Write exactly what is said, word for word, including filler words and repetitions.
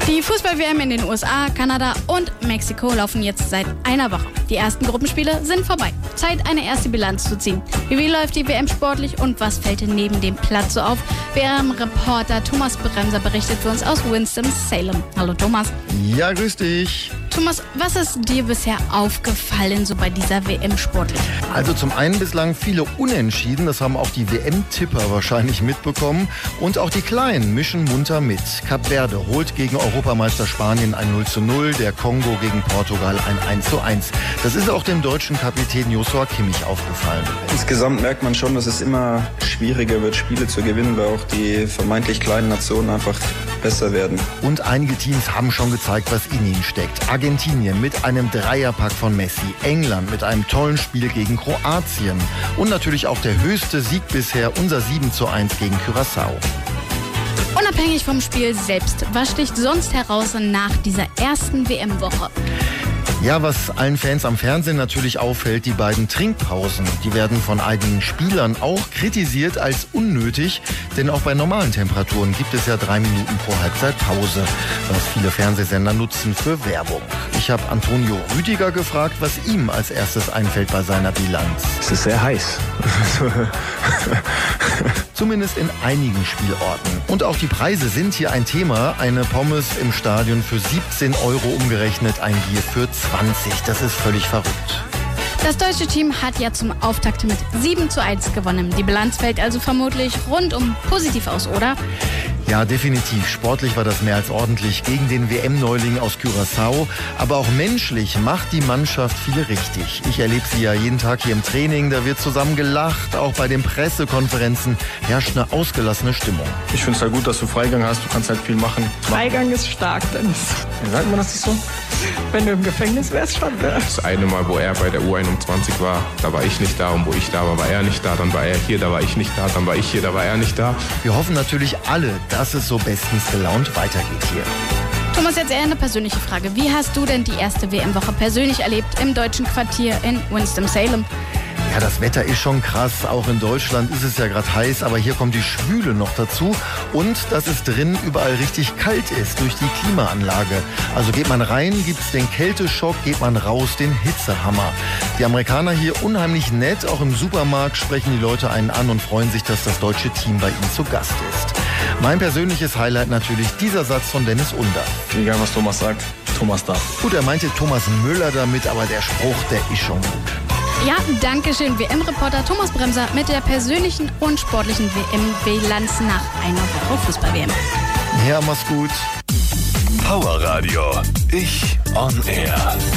Die Fußball-W M in den U S A, Kanada und Mexiko laufen jetzt seit einer Woche. Die ersten Gruppenspiele sind vorbei. Zeit, eine erste Bilanz zu ziehen. Wie läuft die W M sportlich und was fällt neben dem Platz so auf? W M-Reporter Thomas Bremser berichtet für uns aus Winston-Salem. Hallo Thomas. Ja, grüß dich. Thomas, was ist dir bisher aufgefallen so bei dieser W M sportlich? Also zum einen bislang viele Unentschieden, das haben auch die W M-Tipper wahrscheinlich mitbekommen. Und auch die Kleinen mischen munter mit. Kap Verde holt gegen Europameister Spanien ein null zu null, der Kongo gegen Portugal ein eins zu eins. Das ist auch dem deutschen Kapitän Joshua Kimmich aufgefallen. Insgesamt merkt man schon, dass es immer schwieriger wird, Spiele zu gewinnen, weil auch die vermeintlich kleinen Nationen einfach besser werden. Und einige Teams haben schon gezeigt, was in ihnen steckt. Argentinien mit einem Dreierpack von Messi, England mit einem tollen Spiel gegen Kroatien und natürlich auch der höchste Sieg bisher, unser sieben zu eins gegen Curaçao. Unabhängig vom Spiel selbst, was sticht sonst heraus nach dieser ersten W M-Woche? Ja, was allen Fans am Fernsehen natürlich auffällt, die beiden Trinkpausen. Die werden von einigen Spielern auch kritisiert als unnötig, denn auch bei normalen Temperaturen gibt es ja drei Minuten pro Halbzeit Pause, was viele Fernsehsender nutzen für Werbung. Ich habe Antonio Rüdiger gefragt, was ihm als erstes einfällt bei seiner Bilanz. Es ist sehr heiß. Zumindest in einigen Spielorten. Und auch die Preise sind hier ein Thema. Eine Pommes im Stadion für siebzehn Euro umgerechnet, ein Bier für zwanzig. Das ist völlig verrückt. Das deutsche Team hat ja zum Auftakt mit sieben zu eins gewonnen. Die Bilanz fällt also vermutlich rundum positiv aus, oder? Ja, definitiv. Sportlich war das mehr als ordentlich gegen den W M-Neuling aus Curaçao. Aber auch menschlich macht die Mannschaft viel richtig. Ich erlebe sie ja jeden Tag hier im Training. Da wird zusammen gelacht. Auch bei den Pressekonferenzen herrscht eine ausgelassene Stimmung. Ich finde es halt gut, dass du Freigang hast. Du kannst halt viel machen. Freigang ist stark, Dennis. Ja, sagt man das nicht so? Wenn du im Gefängnis wärst, schon. Ne? Das eine Mal, wo er bei der U einundzwanzig war, da war ich nicht da. Und wo ich da war, war er nicht da. Dann war er hier, da war ich nicht da. Dann war ich hier, da war er nicht da. Wir hoffen natürlich alle, dass es so bestens gelaunt weitergeht hier. Thomas, jetzt eher eine persönliche Frage. Wie hast du denn die erste W M-Woche persönlich erlebt im deutschen Quartier in Winston-Salem? Ja, das Wetter ist schon krass. Auch in Deutschland ist es ja gerade heiß, aber hier kommt die Schwüle noch dazu. Und dass es drin überall richtig kalt ist durch die Klimaanlage. Also geht man rein, gibt's den Kälteschock, geht man raus, den Hitzehammer. Die Amerikaner hier unheimlich nett. Auch im Supermarkt sprechen die Leute einen an und freuen sich, dass das deutsche Team bei ihnen zu Gast ist. Mein persönliches Highlight natürlich dieser Satz von Dennis Under. Egal, was Thomas sagt, Thomas darf. Gut, er meinte Thomas Müller damit, aber der Spruch, der ist schon gut. Ja, danke schön. W M-Reporter Thomas Bremser mit der persönlichen und sportlichen W M-Bilanz nach einer Woche Fußball-W M. Ja, mach's gut. Power Radio. Ich on Air.